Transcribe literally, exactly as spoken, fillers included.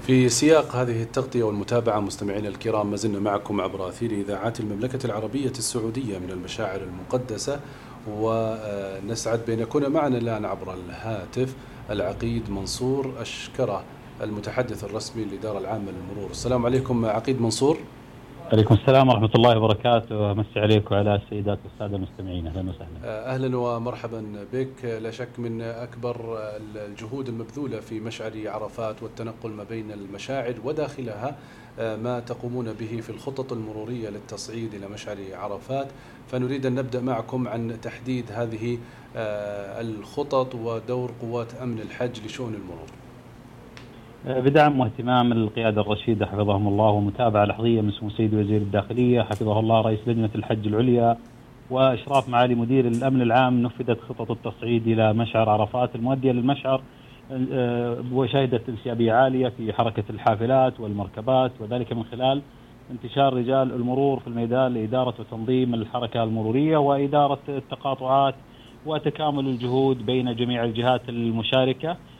في سياق هذه التغطية والمتابعة مستمعينا الكرام، ما زلنا معكم عبر أثير إذاعات المملكة العربية السعودية من المشاعر المقدسة، ونسعد بأن يكون معنا الآن عبر الهاتف العقيد منصور أشكرة المتحدث الرسمي للإدارة العامة للمرور. السلام عليكم عقيد منصور. عليكم السلام ورحمة الله وبركاته، مسي عليك وعلى السيدات والسادة المستمعين. أهلا وسهلا. أهلا ومرحبا بك. لا شك من أكبر الجهود المبذولة في مشعر عرفات والتنقل ما بين المشاعر وداخلها ما تقومون به في الخطط المرورية للتصعيد إلى مشعر عرفات، فنريد أن نبدأ معكم عن تحديد هذه الخطط ودور قوات أمن الحج لشؤون المرور. بدعم واهتمام القيادة الرشيدة حفظهم الله ومتابعة لحظية من سمو سيد وزير الداخلية حفظه الله رئيس لجنة الحج العليا وإشراف معالي مدير الأمن العام، نفذت خطط التصعيد إلى مشعر عرفات المؤدية للمشعر وشهدت انسيابية عالية في حركة الحافلات والمركبات، وذلك من خلال انتشار رجال المرور في الميدان لإدارة وتنظيم الحركة المرورية وإدارة التقاطعات وتكامل الجهود بين جميع الجهات المشاركة